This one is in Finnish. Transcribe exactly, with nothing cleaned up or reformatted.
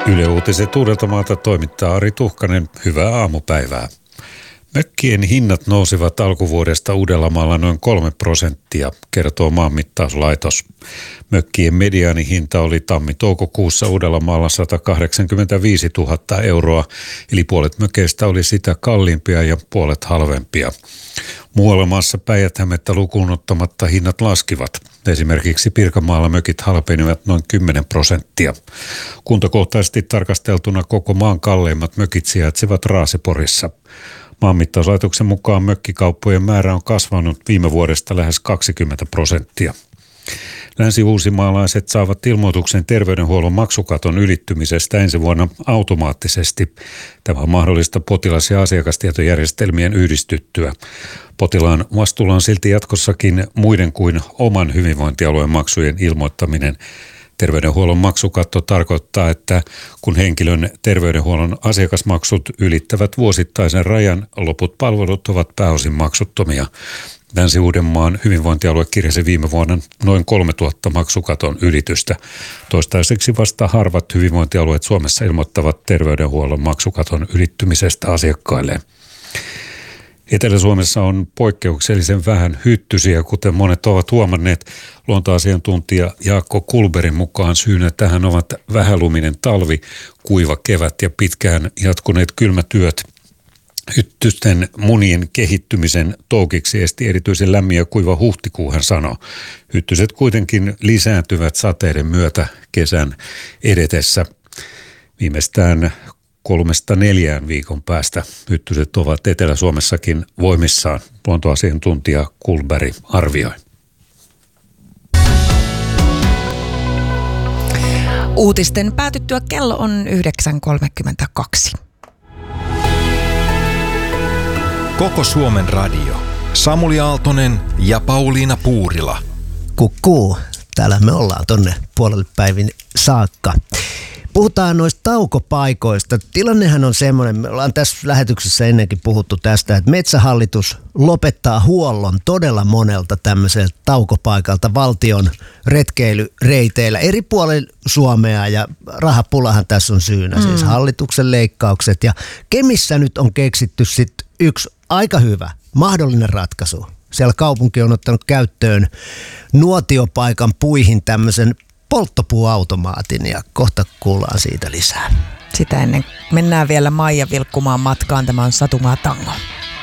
Yle Uutiset Uudeltamaalta toimittaa Ari Tuhkanen. Hyvää aamupäivää. Mökkien hinnat nousivat alkuvuodesta Uudellamaalla noin kolme prosenttia, kertoo Maanmittauslaitos. Mökkien mediaanihinta oli tammi-toukokuussa Uudellamaalla sata kahdeksankymmentäviisituhatta euroa, eli puolet mökeistä oli sitä kalliimpia ja puolet halvempia. Muualla maassa Päijät-Hämettä lukuun ottamatta hinnat laskivat. Esimerkiksi Pirkanmaalla mökit halpenivat noin kymmenen prosenttia. Kuntakohtaisesti tarkasteltuna koko maan kalleimmat mökit sijaitsevat Raaseporissa. Maanmittauslaitoksen mukaan mökkikauppojen määrä on kasvanut viime vuodesta lähes kaksikymmentä prosenttia. Länsi-uusimaalaiset saavat ilmoituksen terveydenhuollon maksukaton ylittymisestä ensi vuonna automaattisesti. Tämä on mahdollista potilas- ja asiakastietojärjestelmien yhdistyttyä. Potilaan vastuulla on silti jatkossakin muiden kuin oman hyvinvointialueen maksujen ilmoittaminen. Terveydenhuollon maksukatto tarkoittaa, että kun henkilön terveydenhuollon asiakasmaksut ylittävät vuosittaisen rajan, loput palvelut ovat pääosin maksuttomia. Länsi-Uudenmaan hyvinvointialue kirjasi viime vuonna noin kolmetuhatta maksukaton ylitystä. Toistaiseksi vasta harvat hyvinvointialueet Suomessa ilmoittavat terveydenhuollon maksukaton ylittymisestä asiakkailleen. Etelä-Suomessa on poikkeuksellisen vähän hyttysiä, kuten monet ovat huomanneet. Luontoasiantuntija Jaakko Kulberin mukaan syynä tähän ovat vähäluminen talvi, kuiva kevät ja pitkään jatkuneet kylmät yöt. Hyttysten munien kehittymisen toukiksi esti erityisen lämmin ja kuiva huhtikuu, hän sanoi. Hyttyset kuitenkin lisääntyvät sateiden myötä kesän edetessä. Viimeistään kolmesta neljään viikon päästä hyttyset ovat Etelä-Suomessakin voimissaan, luontoasiantuntija Kulberi arvioi. Uutisten päätyttyä kello on yhdeksän kolmekymmentäkaksi. Koko Suomen radio. Samuli Aaltonen ja Pauliina Puurila. Kukkuu. Täällä me ollaan tonne puolelle päivin saakka. Puhutaan noista taukopaikoista. Tilannehan on semmoinen, me ollaan tässä lähetyksessä ennenkin puhuttu tästä, että Metsähallitus lopettaa huollon todella monelta tämmöiseltä taukopaikalta valtion retkeilyreiteillä eri puolilla Suomea, ja rahapulahan tässä on syynä, mm. siis hallituksen leikkaukset. Ja Kemissä nyt on keksitty sitten yksi aika hyvä mahdollinen ratkaisu. Siellä kaupunki on ottanut käyttöön nuotiopaikan puihin tämmöisen polttopuuautomaatin, ja kohta kuullaan siitä lisää. Sitä ennen mennään vielä Maija vilkkumaan matkaan. Tämä on Satumaa Tango.